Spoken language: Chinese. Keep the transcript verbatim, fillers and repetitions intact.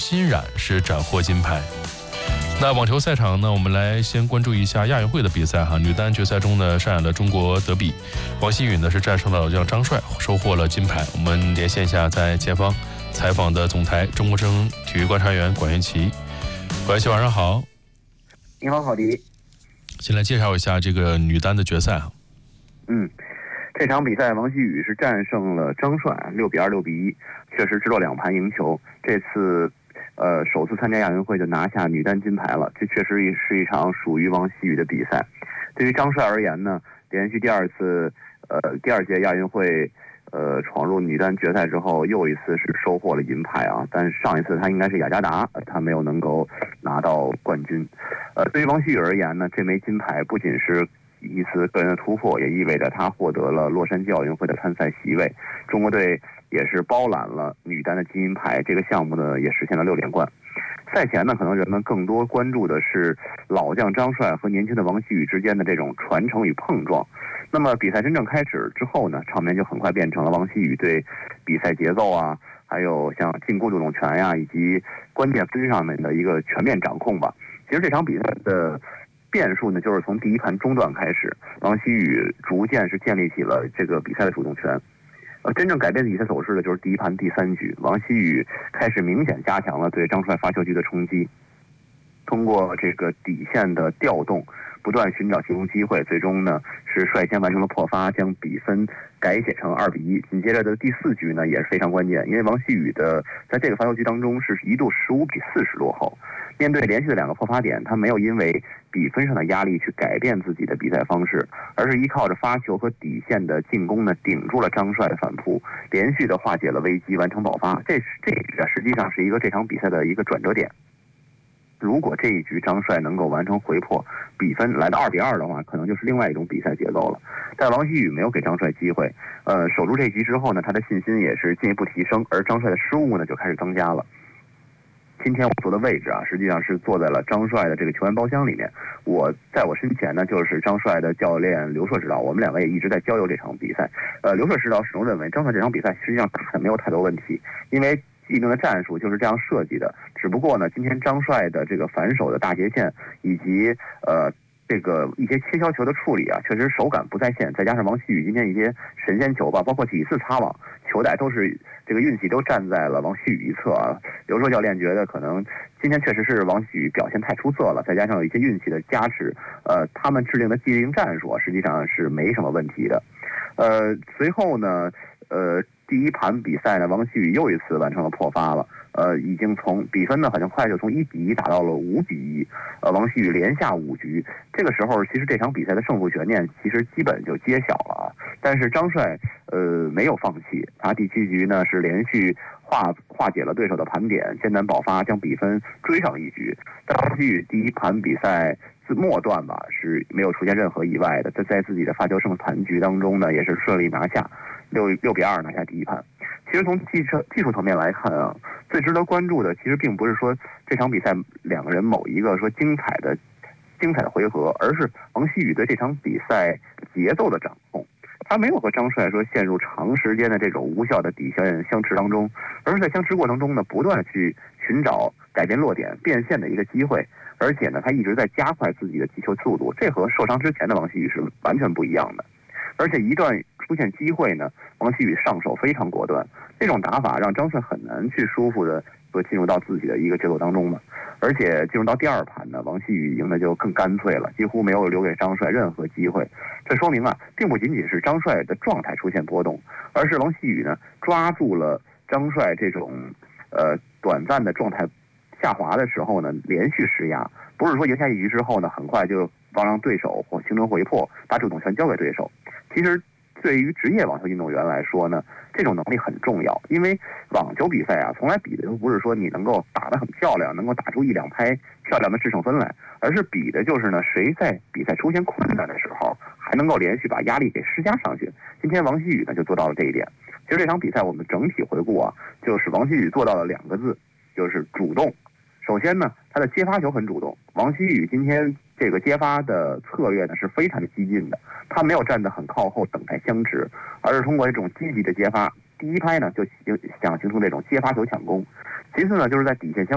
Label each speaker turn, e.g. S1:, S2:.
S1: 欣冉是斩获金牌。那网球赛场呢，我们来先关注一下亚运会的比赛哈。女单决赛中呢，上演了中国德比，王希雨呢是战胜了老将张帅，收获了金牌。我们连线一下在前方采访的总台中国之声体育观察员管元奇。管元奇，晚上好。
S2: 你好，郝迪。
S1: 先来介绍一下这个女单的决赛啊。
S2: 嗯，这场比赛王希雨是战胜了张帅，六比二、六比一，确实直落两盘赢球。这次。呃，首次参加亚运会就拿下女单金牌了，这确实是一场属于王希雨的比赛。对于张帅而言呢，连续第二次，呃，第二届亚运会，呃，闯入女单决赛之后，又一次是收获了银牌啊。但是上一次他应该是雅加达，他没有能够拿到冠军。呃，对于王希雨而言呢，这枚金牌不仅是一次个人的突破，也意味着他获得了洛杉矶奥运会的参赛席位。中国队也是包揽了女单的金银牌，这个项目呢也实现了六连冠。赛前呢，可能人们更多关注的是老将张帅和年轻的王希雨之间的这种传承与碰撞。那么比赛真正开始之后呢，场面就很快变成了王希雨对比赛节奏啊，还有像进攻主动权呀、啊，以及关键分上面的一个全面掌控吧。其实这场比赛的变数呢，就是从第一盘中段开始，王希雨逐渐是建立起了这个比赛的主动权。呃，真正改变比赛走势的就是第一盘第三局，王希雨开始明显加强了对张帅发球局的冲击，通过这个底线的调动，不断寻找进攻机会，最终呢是率先完成了破发，将比分改写成二比一。紧接着的第四局呢也是非常关键，因为王希雨的在这个发球局当中是一度十五比四十落后。面对连续的两个破发点，他没有因为比分上的压力去改变自己的比赛方式，而是依靠着发球和底线的进攻呢，顶住了张帅的反扑，连续的化解了危机，完成爆发。这这一局啊，实际上是一个这场比赛的一个转折点。如果这一局张帅能够完成回破，比分来到二比二的话，可能就是另外一种比赛节奏了。但王希雨没有给张帅机会，呃，守住这一局之后呢，他的信心也是进一步提升，而张帅的失误呢就开始增加了。今天我坐的位置啊，实际上是坐在了张帅的这个球员包厢里面。我在我身前呢，就是张帅的教练刘硕指导，我们两个也一直在交流这场比赛。呃，刘硕指导始终认为张帅这场比赛实际上打的没有太多问题，因为既定的战术就是这样设计的。只不过呢，今天张帅的这个反手的大截线以及呃这个一些切削球的处理啊，确实手感不在线，再加上王希雨今天一些神仙球吧，包括几次擦网，球带都是这个运气都站在了王希雨一侧啊。刘硕教练觉得可能今天确实是王希雨表现太出色了，再加上有一些运气的加持，呃，他们制定的既定战术啊，实际上是没什么问题的。呃，随后呢，呃，第一盘比赛呢，王希雨又一次完成了破发了。呃，已经从比分呢，很快就从一比一打到了五比一。呃，王希雨连下五局，这个时候其实这场比赛的胜负悬念其实基本就揭晓了啊。但是张帅呃没有放弃，他第七局呢是连续化化解了对手的盘点，艰难爆发，将比分追上一局。但王希雨第一盘比赛自末段吧是没有出现任何意外的，在在自己的发球胜盘局当中呢，也是顺利拿下六六比二拿下第一盘。其实从技术技术层面来看啊，最值得关注的其实并不是说这场比赛两个人某一个说精彩的精彩的回合，而是王希雨对这场比赛节奏的掌控。他没有和张帅说陷入长时间的这种无效的底线相持当中，而是在相持过程中呢，不断的去寻找改变落点变现的一个机会。而且呢，他一直在加快自己的击球速度，这和受伤之前的王希雨是完全不一样的。而且一旦出现机会呢，王希雨上手非常果断，这种打法让张帅很难去舒服的说进入到自己的一个节奏当中嘛。而且进入到第二盘呢，王希雨赢的就更干脆了，几乎没有留给张帅任何机会。这说明啊，并不仅仅是张帅的状态出现波动，而是王希雨呢抓住了张帅这种呃短暂的状态下滑的时候呢，连续施压，不是说赢下一局之后呢，很快就帮让对手或形成回破，把主动权交给对手。其实对于职业网球运动员来说呢，这种能力很重要，因为网球比赛啊，从来比的都不是说你能够打得很漂亮，能够打出一两拍漂亮的制胜分来，而是比的就是呢，谁在比赛出现困难的时候，还能够连续把压力给施加上去。今天王希雨呢就做到了这一点。其实这场比赛我们整体回顾啊，就是王希雨做到了两个字，就是主动。首先呢，他的接发球很主动。王希雨今天这个接发的策略呢是非常激进的，他没有站得很靠后等待相持，而是通过这种积极的接发，第一拍呢就想形成这种接发球抢攻。其次呢，就是在底线相